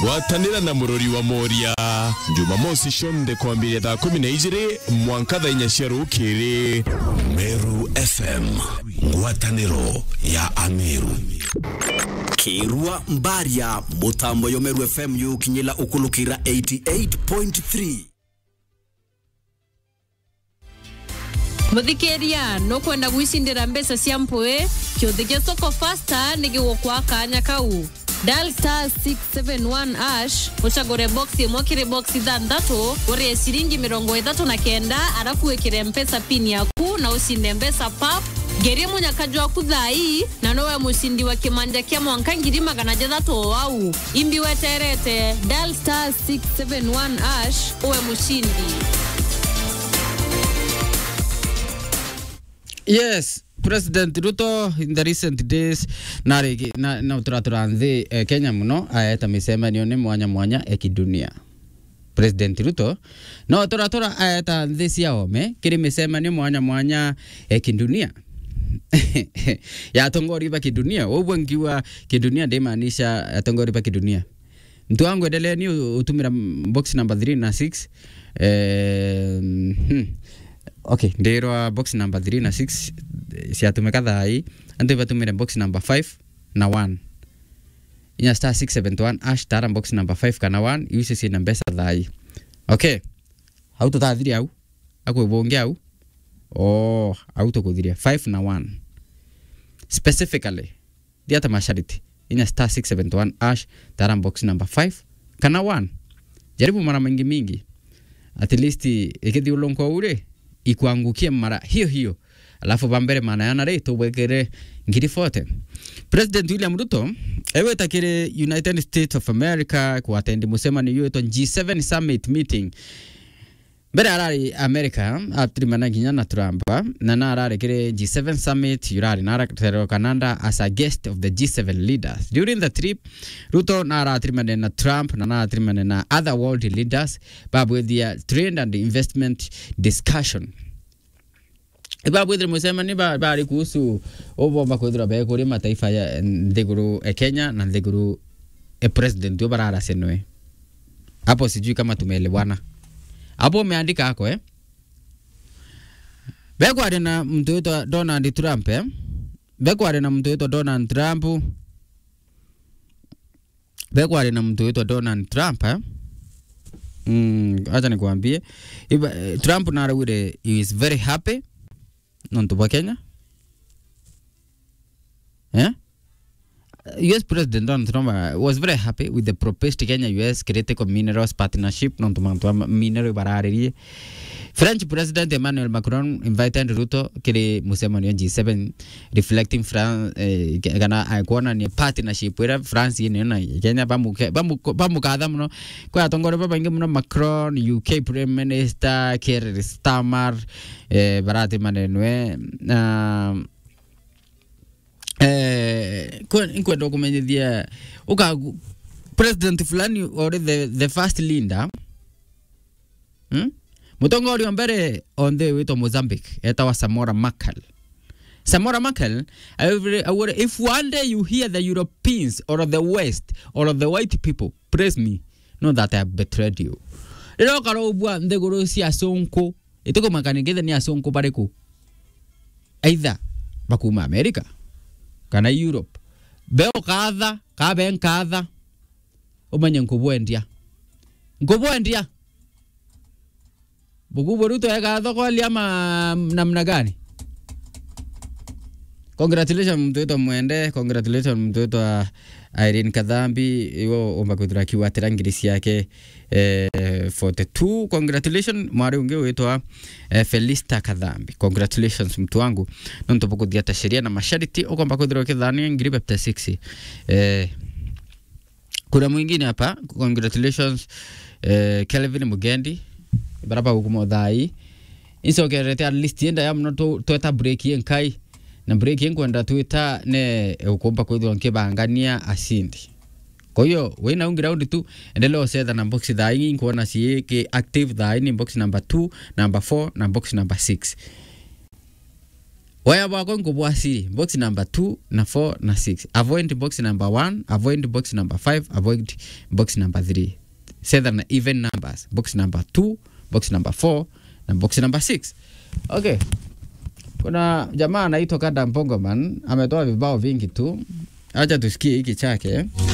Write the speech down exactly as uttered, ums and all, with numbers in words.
Gwatanira na murori wa Moria Jumamosi shonde kuambiria thaa kumi na igiri mwanka thaa inya cia rukiri. Meru F M, ngwataniro ya Ameru. Kirua Mbaria, mutambo yo Meru F M yu kinyila ukulukira eighty-eight point three. Muthikeria no kwenda gwicindira mbesa cia mpwe kiuthike soko faster nigiwo kwa kanya kau. Dial star six seven one hash uchagure box imwe kiri box ithanthatu uri ciringi mirongo ithatu na kenda arafu wekire mpesa pin yaku na usinde mbesa pap geri munyakaji waku thai na nowe musindi wa kimanja kia mwanka ngiri magana jathatu wau imbi weterete. Dial star six seven one hash uwe mushindi. Yes, President Ruto in the recent days narigi na na uturaturandhi eh, Kenya muno ayeta misema nione mwanya mwanya ekidunia. President Ruto no uturatura ayeta nthisi ya ome kiri misema ni mwanya mwanya ekidunia. Ya tongori ba kidunia obwo ngiwa kidunia demaanisha tongori ba kidunia. Mtu wangu endelee ni utumira box number three na six eh hmm. Okay, ndero box number three na six siatumeka thai antu batumire box number five na one. Inya star six seven one hash tara box number five kana one use si nambesa thai. Okay. Auto tathiri au akwe bonge au oh auto kudhiria five na one. Specifically diata mashariti inya star six seven one hash tara box number five kana one. Jaribu mara mingi mingi at least ikidi ulonko ure ikuangukie mara hiyo hiyo alafu bambere maana yana re to wekere ngiri forty. President William Ruto ewe takire United States of America ku attend musema ni yueto G seven summit meeting bere arari America atrimana ginya na Trump na na arari kire G seven summit yurari na tero Canada as a guest of the G seven leaders. During the trip Ruto na atrimana na Trump na na atrimana na other world leaders babu their trade and investment discussion. Babu ile musema ni bari kuhusu obomba kudura be kuri mataifa ya ndeguru e Kenya na ndeguru e president yo barara senwe. Hapo sijui kama tumeelewana. Hapo umeandika hako eh. Beko na mtu wetu Donald Trump eh. Beko na mtu wetu Donald Trump. Beko na mtu wetu Donald Trump eh. Mm, acha nikwambie. Trump na rawire is very happy nonto ba Kenya. Eh? U S President Donald Trump was very happy with the proposed Kenya U S critical minerals partnership nonto manto mineral barari. French President Emmanuel Macron invited Ruto kile musema ni G seven reflecting France eh, gana kuona ni partnership where France ni na Kenya bamuke bamukadha muno kwa tongore baba ingi muno Macron U K Prime Minister Keir Starmer eh, barati manenwe na eh kwa kwa dokumenti dia uka president fulani or the the first leader hmm? Mutongori mbere on the way to Mozambique eta wa Samora Machel. Samora Machel, if one day you hear the Europeans or the West or the white people praise me, know that I have betrayed you. Lero karo bua ndegoro si asonko itoko makanigeza ni asonko pareko either bakuma America kana Europe beo kadha kabe nkadha umanye nkubwendia nkubwendia bugu Ruto ya kadha kwa liama namna gani. Congratulations mtu wetu mwende, congratulations mtu wetu Irene Kadhambi iwo omba kudura kiwa terangirisi yake eh, forty-two. Congratulations mwari unge wetu eh, Felista Kadhambi. Congratulations mtu wangu nonto poko diata sheria na mashariti okomba kudura kidhani ngiribe pta sixty. Eh, kuna mwingine hapa congratulations eh, Kelvin Mugendi baraba hukumo dhai inso kerete at least yenda ya mno to to break yen kai na break yen kwenda tuita ne ukomba kwithwa nkebangania asindi. Kwa hiyo we na ungi round tu endelo setha na box dhai kuona si ke active dhai ni box number two, number four na box number six. Waya wako ngubwa siri. Box number two na four na six. Avoid box number one, avoid box number five, avoid box number three. Say that na even numbers. Box number two, box number four, na box number six. Okay. Kuna jamaa anaitwa Kada Mpongoman ametoa vibao vingi tu. Acha tusikie hiki chake.